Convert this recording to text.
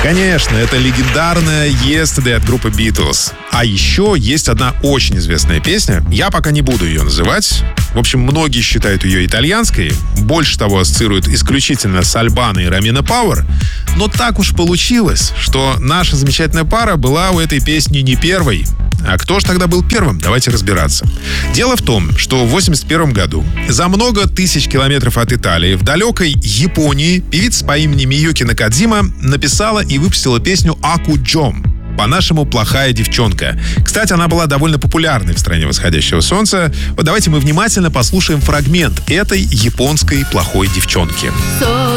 Конечно, это легендарная Yesterday от группы Beatles. А еще есть одна очень известная песня. Я пока не буду ее называть. В общем, многие считают ее итальянской. Больше того, ассоциируют исключительно с Альбано и Ромина Пауэр. Но так уж получилось, что наша замечательная пара была у этой песни не первой. А кто же тогда был первым? Давайте разбираться. Дело в том, что в 1981 году за много тысяч километров от Италии в далекой Японии певица по имени Миюки Накадзима написала и выпустила песню «Аку Джом». По-нашему, «Плохая девчонка». Кстати, она была довольно популярной в стране восходящего солнца. Вот давайте мы внимательно послушаем фрагмент этой японской плохой девчонки.